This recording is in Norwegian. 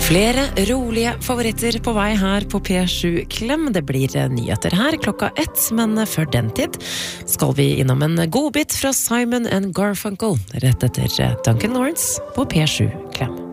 Flere rolige favoritter på vei her på P7 Klem. Det blir nyheter her klokka 1, men før den tid skal vi innom en godbit fra Simon & Garfunkel rett etter Duncan Lawrence på P7 Klem.